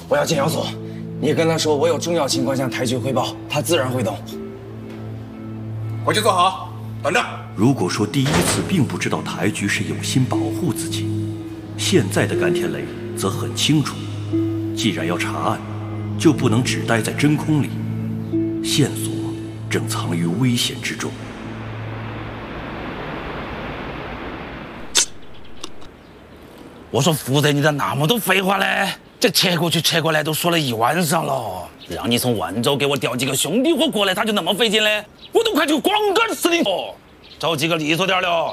我要见姚总，你跟他说我有重要情况向台局汇报，他自然会懂。 回去坐好，等着。 如果说第一次并不知道台局是有心保护自己，现在的甘天雷则很清楚，既然要查案，就不能只待在真空里，线索正藏于危险之中。 我说负责你的那么多废话嘞，这扯过去扯过来都说了一晚上了，让你从万州给我调几个兄弟伙过来，他就那么费劲嘞？我都快去光杆司令了，找几个利索点的哦。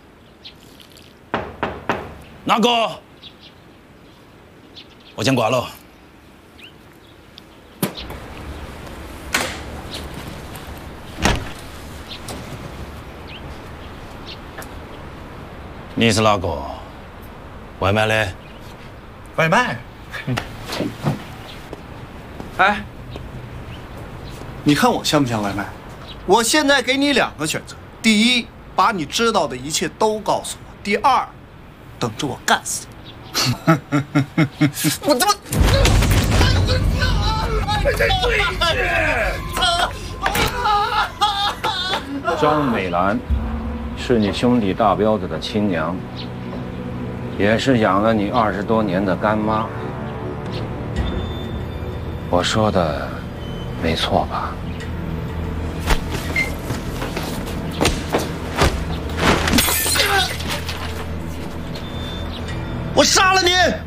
哪个？我先挂了。你是哪个？外卖嘞？ 外卖。 哎，你看我像不像外卖？我现在给你2个选择：第一，把你知道的一切都告诉我；第二，等着我干死你。 我他妈！ 张美兰是你兄弟大彪子的亲娘，也是养了你20多年的干妈。我说的没错吧？ 我杀了你！